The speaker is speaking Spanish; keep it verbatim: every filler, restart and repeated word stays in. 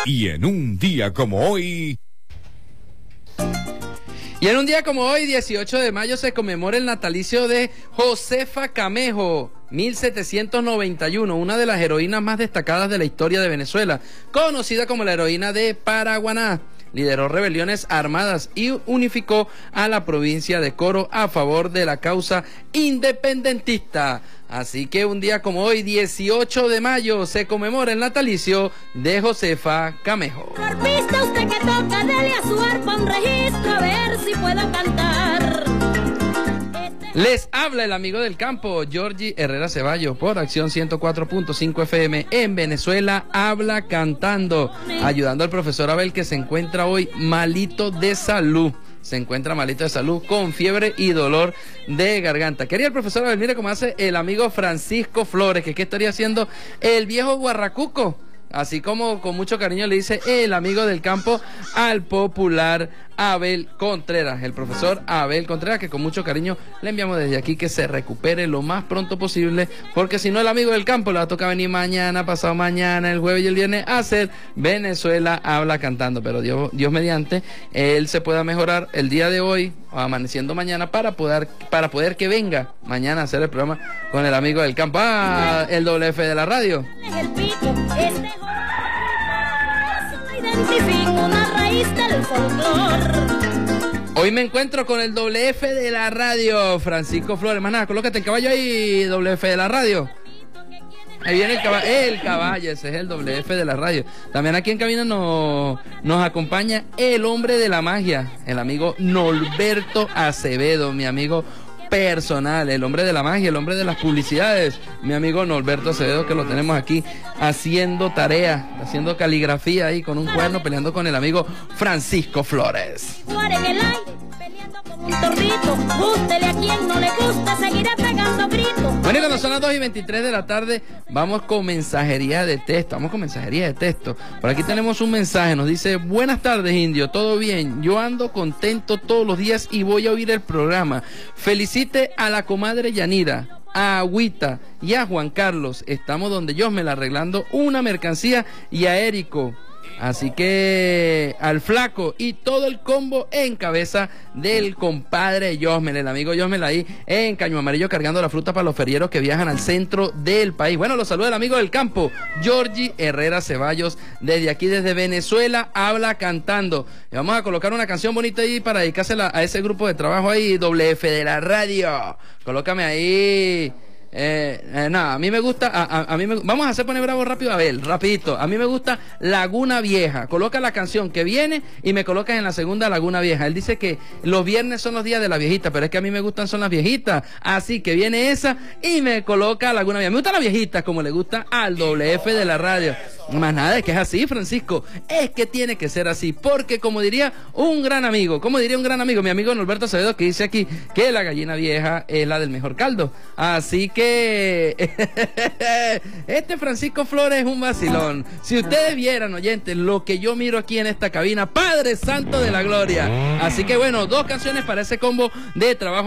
Y en un día como hoy... Y en un día como hoy, dieciocho de mayo, se conmemora el natalicio de Josefa Camejo, mil setecientos noventa y uno, una de las heroínas más destacadas de la historia de Venezuela, conocida como la heroína de Paraguaná. Lideró rebeliones armadas y unificó a la provincia de Coro a favor de la causa independentista. Así que un día como hoy, dieciocho de mayo, se conmemora el natalicio de Josefa Camejo. Arpista, usted que toca, dele a su arpa un registro, a ver si puedo cantar. Les habla el amigo del campo, Georgie Herrera Ceballos, por Acción ciento cuatro punto cinco F M en Venezuela, habla cantando, ayudando al profesor Abel, que se encuentra hoy malito de salud. Se encuentra malito de salud, con fiebre y dolor de garganta. Quería el profesor Abel, mire cómo hace el amigo Francisco Flores, que qué estaría haciendo el viejo Guarracuco. Así como con mucho cariño le dice el amigo del campo al popular Abel Contreras, el profesor Abel Contreras, que con mucho cariño le enviamos desde aquí que se recupere lo más pronto posible, porque si no el amigo del campo le va a tocar venir mañana, pasado mañana, el jueves y el viernes a hacer Venezuela habla cantando, pero Dios, Dios mediante, él se pueda mejorar el día de hoy, o amaneciendo mañana, para poder, para poder que venga mañana a hacer el programa con el amigo del campo. Ah, el doble F de la radio. Hoy me encuentro con el doble F de la radio, Francisco Flores. Más nada, colócate el caballo ahí, doble F de la radio. Ahí viene el caballo, el caballo, ese es el doble F de la radio. También aquí en cabina nos, nos acompaña el hombre de la magia, el amigo Norberto Acevedo, mi amigo personal, el hombre de la magia, el hombre de las publicidades, mi amigo Norberto Acevedo, que lo tenemos aquí haciendo tarea, haciendo caligrafía ahí con un cuerno, peleando con el amigo Francisco Flores. Bueno, y cuando son las dos y veintitrés de la tarde, vamos con mensajería de texto, vamos con mensajería de texto. Por aquí tenemos un mensaje, nos dice: buenas tardes, indio, ¿todo bien? Yo ando contento todos los días y voy a oír el programa. Felicite a la comadre Yanira, a Agüita y a Juan Carlos. Estamos donde yo me la arreglando una mercancía, y a Érico. Así que al flaco y todo el combo en cabeza del compadre Yosmel, el amigo Yosmel ahí en Caño Amarillo, cargando la fruta para los ferieros que viajan al centro del país. Bueno, los saluda el amigo del campo, Georgie Herrera Ceballos, desde aquí, desde Venezuela, habla cantando. Y vamos a colocar una canción bonita ahí para dedicársela a ese grupo de trabajo ahí, doble F de la radio. Colócame ahí. Eh, eh, nada, a mí me gusta, a, a, a mí me, vamos a hacer poner bravo rápido a Abel, rapidito. A mí me gusta Laguna Vieja. Coloca la canción que viene y me colocas en la segunda Laguna Vieja. Él dice que los viernes son los días de la viejita, pero es que a mí me gustan son las viejitas. Así que viene esa y me coloca Laguna Vieja. Me gustan las viejitas como le gusta al doble F de la radio. Más nada, es que es así, Francisco. Es que tiene que ser así, porque como diría un gran amigo, como diría un gran amigo, mi amigo Norberto Acevedo, que dice aquí que la gallina vieja es la del mejor caldo. Así que este Francisco Flores es un vacilón. Si ustedes vieran, oyentes, lo que yo miro aquí en esta cabina, Padre Santo de la Gloria. Así que bueno, dos canciones para ese combo de trabajo.